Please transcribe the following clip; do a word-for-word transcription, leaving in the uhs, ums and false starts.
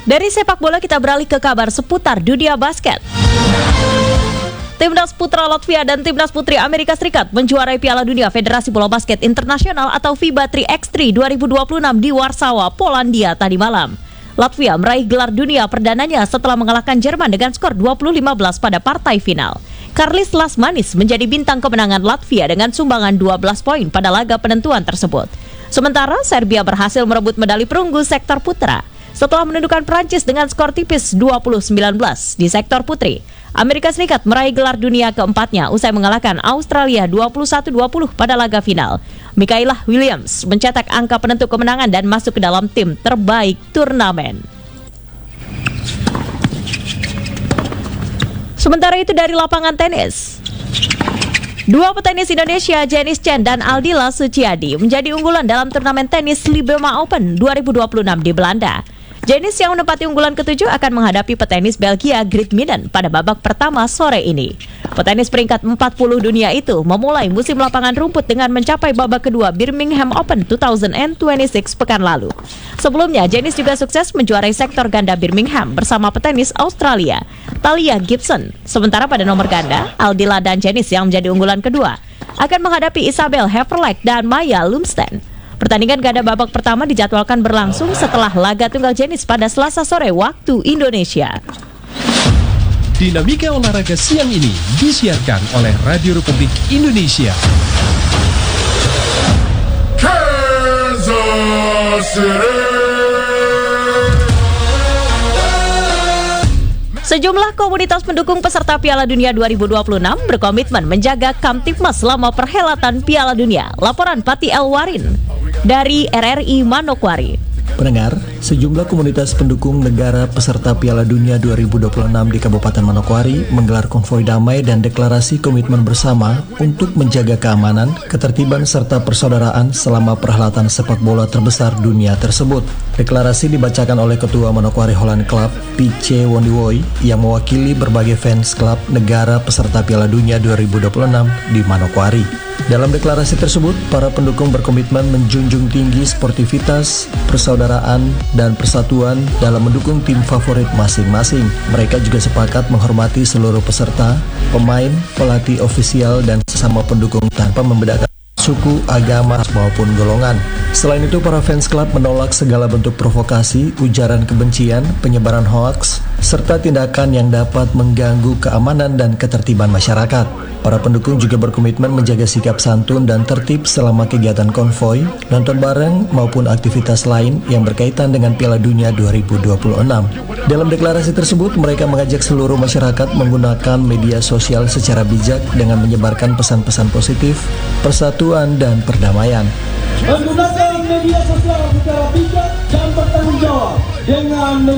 Dari sepak bola kita beralih ke kabar seputar dunia basket. Timnas putra Latvia dan timnas putri Amerika Serikat menjuarai Piala Dunia Federasi Bola Basket Internasional atau FIBA tiga by tiga dua ribu dua puluh enam di Warsawa, Polandia tadi malam. Latvia meraih gelar dunia perdananya setelah mengalahkan Jerman dengan skor dua puluh lima belas pada partai final. Karlis Lasmanis menjadi bintang kemenangan Latvia dengan sumbangan dua belas poin pada laga penentuan tersebut. Sementara Serbia berhasil merebut medali perunggu sektor putra setelah menundukkan Prancis dengan skor tipis dua puluh sembilan belas di sektor putri. Amerika Serikat meraih gelar dunia keempatnya usai mengalahkan Australia dua puluh satu dua puluh pada laga final. Michaela Williams mencetak angka penentu kemenangan dan masuk ke dalam tim terbaik turnamen. Sementara itu dari lapangan tenis, dua petenis Indonesia, Janice Chen dan Aldila Suciadi, menjadi unggulan dalam turnamen tenis Libema Open dua ribu dua puluh enam di Belanda. Janice yang menempati unggulan ketujuh akan menghadapi petenis Belgia Grit Minen pada babak pertama sore ini. Petenis peringkat empat puluh dunia itu memulai musim lapangan rumput dengan mencapai babak kedua Birmingham Open dua ribu dua puluh enam pekan lalu. Sebelumnya, Janice juga sukses menjuarai sektor ganda Birmingham bersama petenis Australia, Talia Gibson. Sementara pada nomor ganda, Aldila dan Janice yang menjadi unggulan kedua akan menghadapi Isabel Heverleck dan Maya Lumsten. Pertandingan ganda babak pertama dijadwalkan berlangsung setelah laga tunggal Janice pada Selasa sore waktu Indonesia. Dinamika olahraga siang ini disiarkan oleh Radio Republik Indonesia. Kansas City. Sejumlah komunitas pendukung peserta Piala Dunia dua ribu dua puluh enam berkomitmen menjaga Kamtipmas selama perhelatan Piala Dunia. Laporan Pati Elwarin dari R R I Manokwari. Pendengar, sejumlah komunitas pendukung negara peserta Piala Dunia dua ribu dua puluh enam di Kabupaten Manokwari menggelar konvoi damai dan deklarasi komitmen bersama untuk menjaga keamanan, ketertiban serta persaudaraan selama perhelatan sepak bola terbesar dunia tersebut. Deklarasi dibacakan oleh Ketua Manokwari Holland Club, P C Wondiwoy, yang mewakili berbagai fans klub negara peserta Piala Dunia dua ribu dua puluh enam di Manokwari. Dalam deklarasi tersebut, para pendukung berkomitmen menjunjung tinggi sportivitas, persaudaraan, dan persatuan dalam mendukung tim favorit masing-masing. Mereka juga sepakat menghormati seluruh peserta, pemain, pelatih ofisial, dan sesama pendukung tanpa membedakan suku, agama, maupun golongan. Selain itu, para fans klub menolak segala bentuk provokasi, ujaran kebencian, penyebaran hoaks, serta tindakan yang dapat mengganggu keamanan dan ketertiban masyarakat. Para pendukung juga berkomitmen menjaga sikap santun dan tertib selama kegiatan konvoi, nonton bareng, maupun aktivitas lain yang berkaitan dengan Piala Dunia dua ribu dua puluh enam. Dalam deklarasi tersebut, mereka mengajak seluruh masyarakat menggunakan media sosial secara bijak dengan menyebarkan pesan-pesan positif, persatuan, dan perdamaian. Menggunakan media sosial secara bijak dan bertanggung jawab dengan